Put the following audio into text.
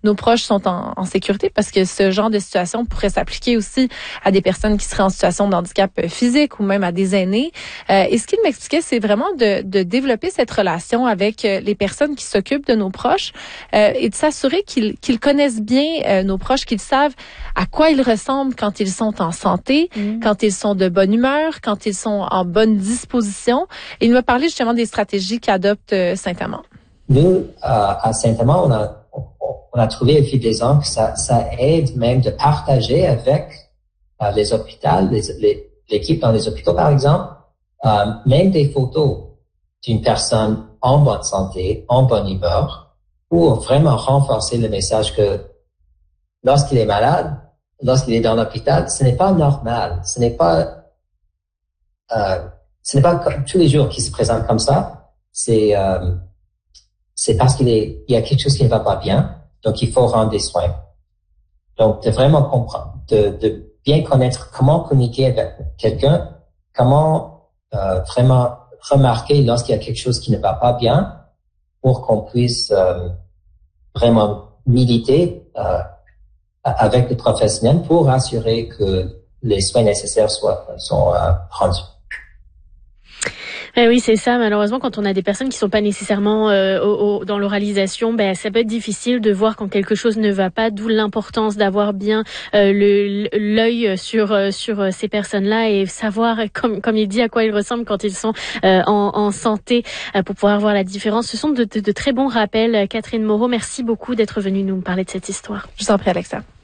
nos proches sont en sécurité, parce que ce genre de situation pourrait s'appliquer aussi à des personnes qui seraient en situation de handicap physique ou même à des aînés. Et ce qu'il m'expliquait, c'est vraiment de développer cette relation avec les personnes qui s'occupent de nos proches et de s'assurer qu'ils connaissent bien nos proches, qu'ils savent à quoi ils ressemblent quand ils sont en santé, quand ils sont de bonne humeur, quand ils sont en bonne disposition. Et il m'a parlé justement des stratégies qu'adopte Saint-Amand. Nous, à Saint-Amand, on a trouvé au fil des ans que ça aide même de partager avec les hôpitaux, l'équipe dans les hôpitaux, par exemple, même des photos d'une personne en bonne santé, en bonne humeur, pour vraiment renforcer le message que lorsqu'il est malade, lorsqu'il est dans l'hôpital, ce n'est pas normal. Ce n'est pas comme tous les jours qu'il se présente comme ça. C'est parce qu'il y a quelque chose qui ne va pas bien. Donc, il faut rendre des soins. Donc, de vraiment comprendre, de bien connaître comment communiquer avec quelqu'un, comment vraiment remarquer lorsqu'il y a quelque chose qui ne va pas bien, pour qu'on puisse vraiment militer avec les professionnels pour assurer que les soins nécessaires sont rendus. Oui, c'est ça. Malheureusement, quand on a des personnes qui sont pas nécessairement dans l'oralisation, ça peut être difficile de voir quand quelque chose ne va pas. D'où l'importance d'avoir bien l'œil sur ces personnes-là et savoir, comme il dit, à quoi ils ressemblent quand ils sont en santé, pour pouvoir voir la différence. Ce sont de très bons rappels. Catherine Moreau, merci beaucoup d'être venue nous parler de cette histoire. Je vous en prie, Alexa.